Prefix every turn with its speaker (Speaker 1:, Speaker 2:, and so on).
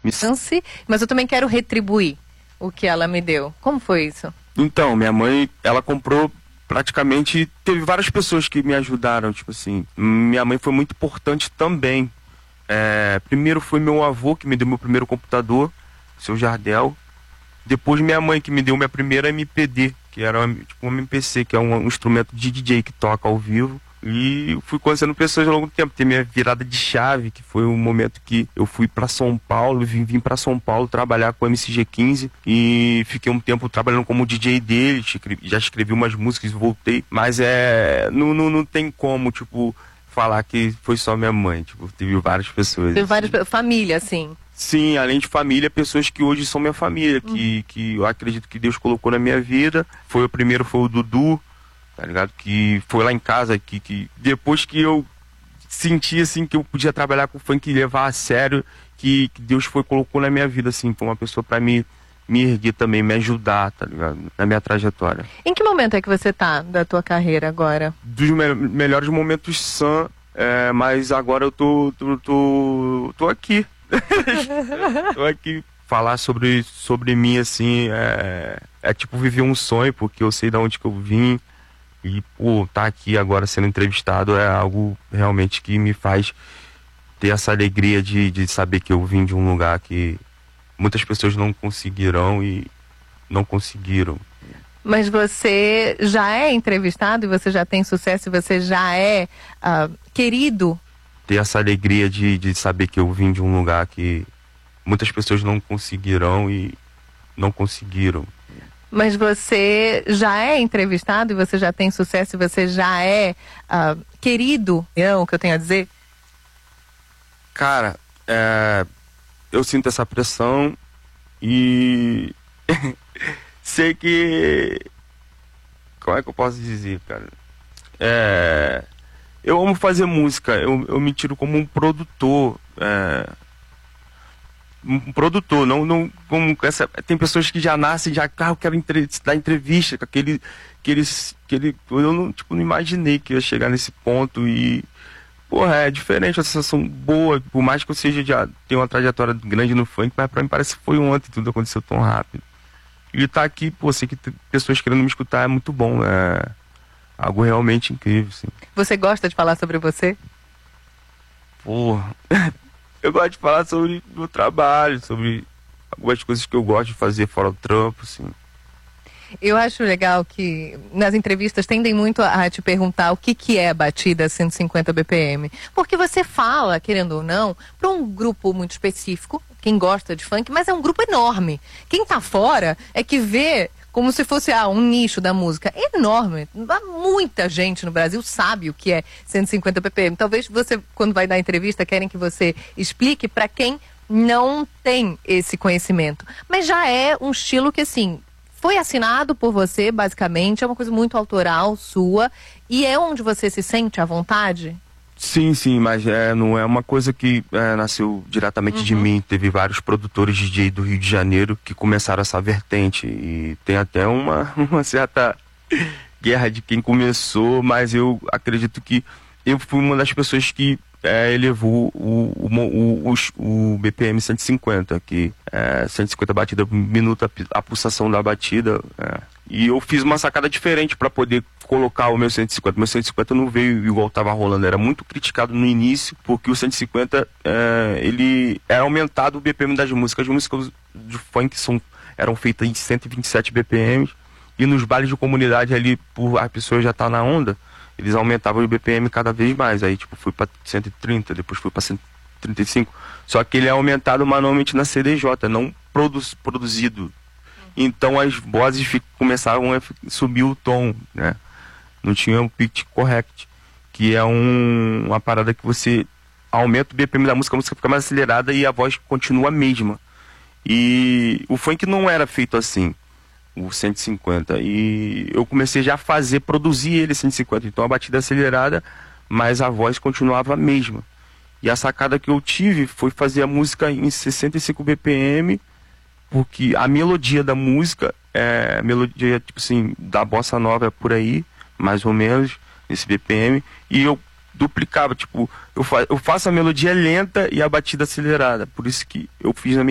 Speaker 1: chance, mas eu também quero retribuir o que ela me deu. Como foi isso?
Speaker 2: Então, minha mãe, ela comprou praticamente, teve várias pessoas que me ajudaram, tipo assim, minha mãe foi muito importante também. Primeiro foi meu avô que me deu meu primeiro computador, o seu Jardel. Depois minha mãe que me deu minha primeira MPD, que era tipo um MPC, que é um instrumento de DJ que toca ao vivo. E fui conhecendo pessoas ao longo do tempo. Tem minha virada de chave, que foi um momento que eu fui para São Paulo, vim para São Paulo trabalhar com o MCG15 e fiquei um tempo trabalhando como DJ dele, já escrevi umas músicas e voltei. Mas não tem como, tipo, falar que foi só minha mãe, tipo, teve várias pessoas.
Speaker 1: Teve várias família, assim.
Speaker 2: Sim, além de família, pessoas que hoje são minha família, que eu acredito que Deus colocou na minha vida. O primeiro foi o Dudu, tá ligado? Que foi lá em casa, que depois que eu senti, assim, que eu podia trabalhar com funk e levar a sério, que Deus colocou na minha vida, assim, foi uma pessoa pra me erguer também, me ajudar, tá ligado? Na minha trajetória.
Speaker 1: Em que momento é que você tá da tua carreira agora?
Speaker 2: Dos melhores momentos sã, mas agora eu tô aqui. Tô aqui. Falar sobre mim, assim, é tipo viver um sonho, porque eu sei de onde que eu vim. E, pô, tá aqui agora sendo entrevistado é algo realmente que me faz ter essa alegria de saber que eu vim de um lugar que muitas pessoas não conseguirão e não conseguiram.
Speaker 1: Mas você já é entrevistado e você já tem sucesso e você já é querido?
Speaker 2: Ter essa alegria de saber que eu vim de um lugar que muitas pessoas não conseguirão e não conseguiram.
Speaker 1: Mas você já é entrevistado e você já tem sucesso e você já é querido? É o que eu tenho a dizer?
Speaker 2: Cara, eu sinto essa pressão e sei que... Como é que eu posso dizer, cara? Eu amo fazer música, eu me tiro como um produtor, não como essa. Tem pessoas que já nascem, eu quero dar entrevista com aquele eu não imaginei que ia chegar nesse ponto e, porra, é diferente, uma sensação boa, por mais que eu já tenha uma trajetória grande no funk, mas pra mim parece que foi ontem, tudo aconteceu tão rápido. E tá aqui, pô, sei que tem pessoas querendo me escutar, é muito bom, algo realmente incrível, assim.
Speaker 1: Você gosta de falar sobre você?
Speaker 2: Porra, eu gosto de falar sobre o meu trabalho, sobre algumas coisas que eu gosto de fazer fora do trampo, assim.
Speaker 1: Eu acho legal que nas entrevistas tendem muito a te perguntar o que é a batida 150 BPM. Porque você fala, querendo ou não, para um grupo muito específico, quem gosta de funk, mas é um grupo enorme. Quem tá fora é que vê como se fosse um nicho da música enorme. Muita gente no Brasil sabe o que é 150 BPM. Talvez você, quando vai dar entrevista, querem que você explique para quem não tem esse conhecimento. Mas já é um estilo que, assim, foi assinado por você, basicamente, é uma coisa muito autoral, sua, e é onde você se sente à vontade?
Speaker 2: Sim, mas não é uma coisa que nasceu diretamente de mim. Teve vários produtores DJ do Rio de Janeiro que começaram essa vertente e tem até uma certa guerra de quem começou, mas eu acredito que eu fui uma das pessoas que elevou o BPM 150, que é 150 batidas por minuto, a pulsação da batida. E eu fiz uma sacada diferente para poder colocar o meu 150. Meu 150 não veio igual estava rolando, era muito criticado no início, porque o 150 ele era aumentado o BPM das músicas. As músicas de funk eram feitas em 127 BPM, e nos bailes de comunidade ali, por a pessoa já tá na onda, eles aumentavam o BPM cada vez mais. Aí, tipo, fui pra 130, depois fui pra 135. Só que ele é aumentado manualmente na CDJ, não produzido. Então as vozes começaram a subir o tom, né? Não tinha um pitch correct, que é uma parada que você aumenta o BPM da música, a música fica mais acelerada e a voz continua a mesma. E o funk não era feito assim, o 150, e eu comecei já a produzir ele 150, então a batida acelerada, mas a voz continuava a mesma. E a sacada que eu tive foi fazer a música em 65 BPM, porque a melodia da música a melodia, tipo assim, da bossa nova por aí, mais ou menos, nesse BPM, e eu duplicava, tipo, eu faço a melodia lenta e a batida acelerada, por isso que eu fiz na minha